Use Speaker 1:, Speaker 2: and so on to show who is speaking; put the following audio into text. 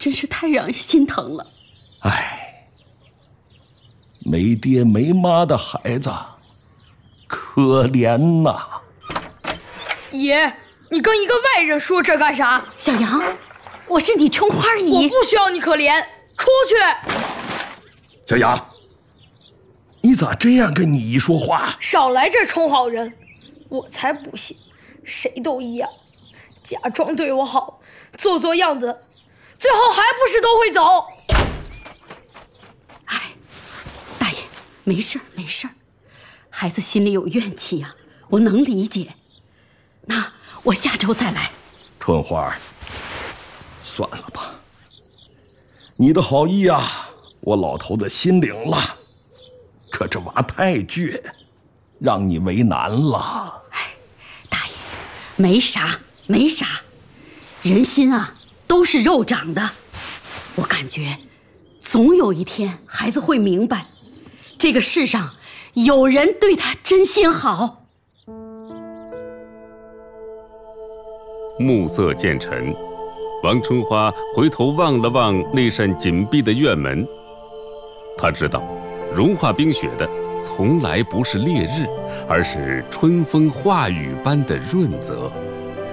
Speaker 1: 真是太让人心疼了。
Speaker 2: 唉，没爹没妈的孩子，可怜呐！
Speaker 3: 爷，你跟一个外人说这干啥？
Speaker 1: 小杨，我是你春花姨，
Speaker 3: 我不需要你可怜，出去！
Speaker 2: 小杨，你咋这样跟你姨说话？
Speaker 3: 少来这充好人，我才不信，谁都一样，假装对我好，做做样子，最后还不是都会走。
Speaker 1: 哎，大爷，没事儿没事儿，孩子心里有怨气呀，我能理解。那我下周再来。
Speaker 2: 春花，算了吧，你的好意啊，我老头子心领了，可这娃太倔，让你为难了。
Speaker 1: 哎，大爷，没啥没啥，人心啊都是肉长的，我感觉总有一天孩子会明白，这个世上有人对他真心好。
Speaker 4: 暮色渐沉，王春花回头望了望那扇紧闭的院门，她知道，融化冰雪的从来不是烈日，而是春风化雨般的润泽。